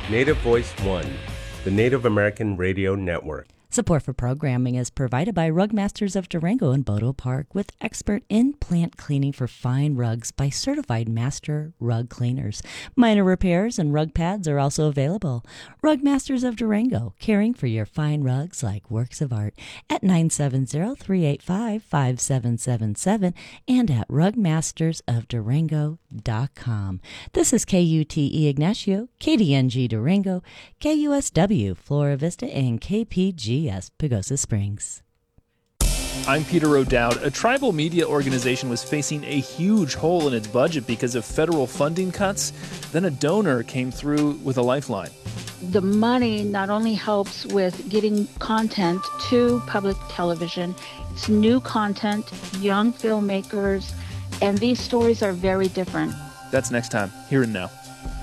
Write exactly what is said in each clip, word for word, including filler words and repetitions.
Native Voice One, the Native American Radio Network. Support for programming is provided by Rug Masters of Durango in Bodo Park with expert in-plant cleaning for fine rugs by certified master rug cleaners. Minor repairs and rug pads are also available. Rug Masters of Durango, caring for your fine rugs like works of art at nine seven zero, three eight five, five seven seven seven and at rug masters of durango dot com. This is K U T E Ignacio, K D N G Durango, K U S W Flora Vista, and K P G S Pagosa Springs. I'm Peter O'Dowd. A tribal media organization was facing a huge hole in its budget because of federal funding cuts. Then a donor came through with a lifeline. The money not only helps with getting content to public television, it's new content, young filmmakers, and these stories are very different. That's next time, here and now.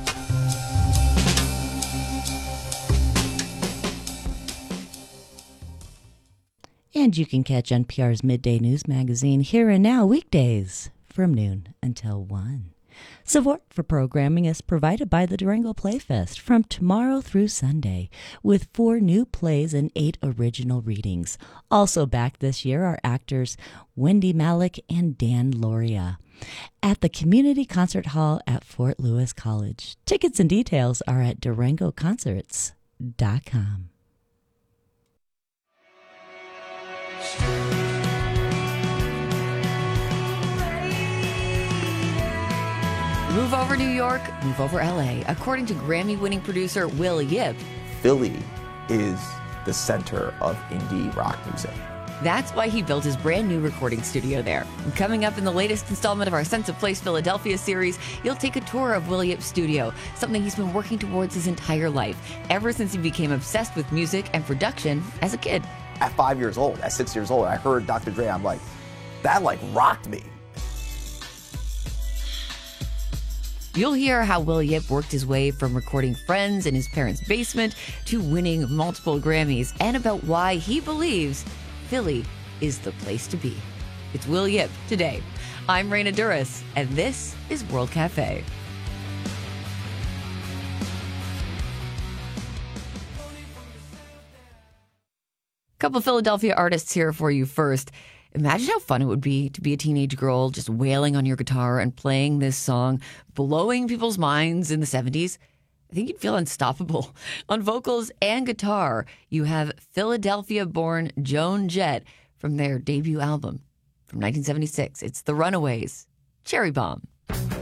And you can catch N P R's Midday News Magazine Here and Now weekdays from noon until one. Support for programming is provided by the Durango Playfest from tomorrow through Sunday with four new plays and eight original readings. Also back this year are actors Wendy Malick and Dan Loria at the Community Concert Hall at Fort Lewis College. Tickets and details are at durango concerts dot com. Move over New York, move over L A. According to Grammy-winning producer Will Yip, Philly is the center of indie rock music. That's why he built his brand new recording studio there. And coming up in the latest installment of our Sense of Place Philadelphia series, you'll take a tour of Will Yip's studio, something he's been working towards his entire life, ever since he became obsessed with music and production as a kid. At five years old, at six years old, I heard Doctor Dre, I'm like, that like rocked me. You'll hear how Will Yip worked his way from recording Friends in his parents' basement to winning multiple Grammys, and about why he believes Philly is the place to be. It's Will Yip today. I'm Raina Duras, and this is World Cafe. Couple of Philadelphia artists here for you first. Imagine how fun it would be to be a teenage girl just wailing on your guitar and playing this song, blowing people's minds in the seventies. I think you'd feel unstoppable. On vocals and guitar, you have Philadelphia-born Joan Jett from their debut album from nineteen seventy-six. It's The Runaways, Cherry Bomb.